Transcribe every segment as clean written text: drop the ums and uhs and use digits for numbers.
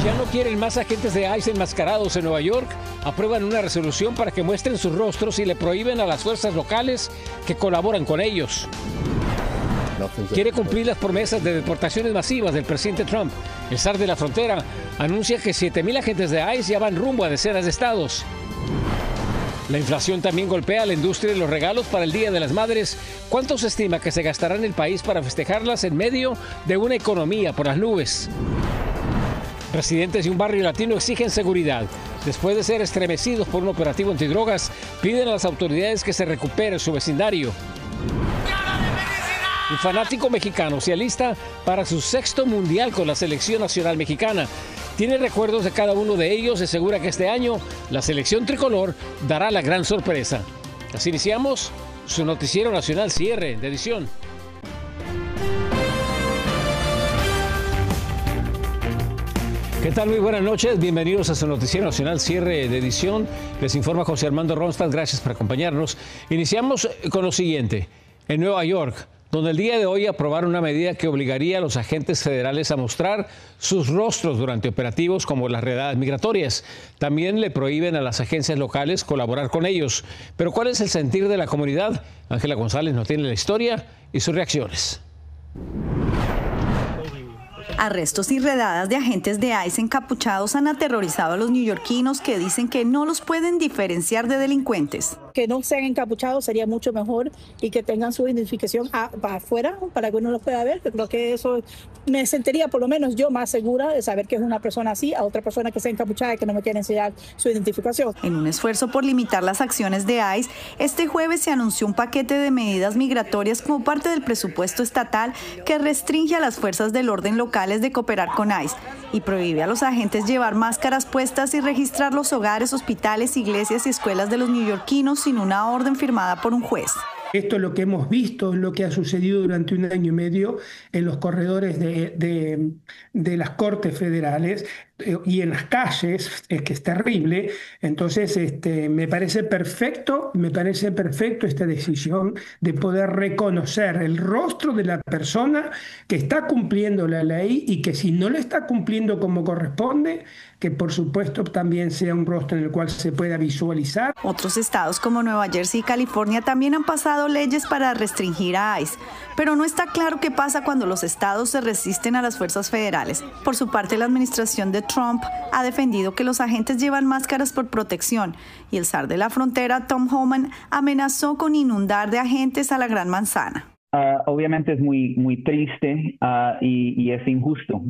Ya no quieren más agentes de ICE enmascarados en Nueva York. Aprueban una resolución para que muestren sus rostros y le prohíben a las fuerzas locales que colaboran con ellos. Quiere cumplir las promesas de deportaciones masivas del presidente Trump. El zar de la frontera anuncia que 7,000 agentes de ICE ya van rumbo a decenas de estados. La inflación también golpea a la industria de los regalos para el Día de las Madres. ¿Cuánto se estima que se gastará en el país para festejarlas en medio de una economía por las nubes? Residentes de un barrio latino exigen seguridad. Después de ser estremecidos por un operativo antidrogas, piden a las autoridades que se recupere su vecindario. Un fanático mexicano se alista para su 6º mundial con la selección nacional mexicana. Tiene recuerdos de cada uno de ellos y asegura que este año la selección tricolor dará la gran sorpresa. Así iniciamos su noticiero nacional cierre de edición. ¿Qué tal? Muy buenas noches. Bienvenidos a su noticiero nacional cierre de edición. Les informa José Armando Ronstadt. Gracias por acompañarnos. Iniciamos con lo siguiente. En Nueva York, donde el día de hoy aprobaron una medida que obligaría a los agentes federales a mostrar sus rostros durante operativos como las redadas migratorias. También le prohíben a las agencias locales colaborar con ellos. Pero ¿cuál es el sentir de la comunidad? Ángela González nos tiene la historia y sus reacciones. Arrestos y redadas de agentes de ICE encapuchados han aterrorizado a los neoyorquinos que dicen que no los pueden diferenciar de delincuentes. Que no sean encapuchados sería mucho mejor y que tengan su identificación afuera para que uno los pueda ver. Yo creo que eso me sentiría por lo menos yo más segura de saber que es una persona así a otra persona que sea encapuchada y que no me quiere enseñar su identificación. En un esfuerzo por limitar las acciones de ICE, este jueves se anunció un paquete de medidas migratorias como parte del presupuesto estatal que restringe a las fuerzas del orden locales de cooperar con ICE y prohíbe a los agentes llevar máscaras puestas y registrar los hogares, hospitales, iglesias y escuelas de los neoyorquinos sin una orden firmada por un juez. Esto es lo que hemos visto, es lo que ha sucedido durante 1 año y medio en los corredores de las cortes federales y en las calles, que es terrible. Entonces, me parece perfecto esta decisión de poder reconocer el rostro de la persona que está cumpliendo la ley y que si no lo está cumpliendo como corresponde, que por supuesto también sea un rostro en el cual se pueda visualizar. Otros estados como Nueva Jersey y California también han pasado leyes para restringir a ICE, pero no está claro qué pasa cuando los estados se resisten a las fuerzas federales. Por su parte, la administración de Trump ha defendido que los agentes llevan máscaras por protección y el zar de la frontera, Tom Homan, amenazó con inundar de agentes a la Gran Manzana. Obviamente es muy triste y es injusto,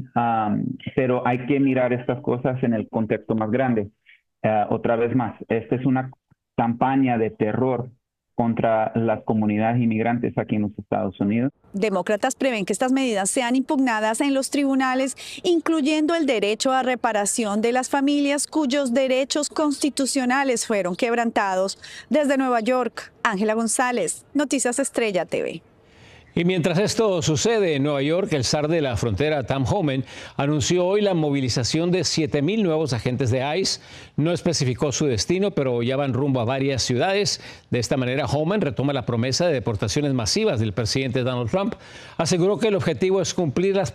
pero hay que mirar estas cosas en el contexto más grande. Otra vez más, esta es una campaña de terror contra las comunidades inmigrantes aquí en los Estados Unidos. Demócratas prevén que estas medidas sean impugnadas en los tribunales, incluyendo el derecho a reparación de las familias cuyos derechos constitucionales fueron quebrantados. Desde Nueva York, Ángela González, Noticias Estrella TV. Y mientras esto sucede en Nueva York, el zar de la frontera, Tom Homan, anunció hoy la movilización de 7,000 nuevos agentes de ICE. No especificó su destino, pero ya van rumbo a varias ciudades. De esta manera, Homan retoma la promesa de deportaciones masivas del presidente Donald Trump. Aseguró que el objetivo es cumplir las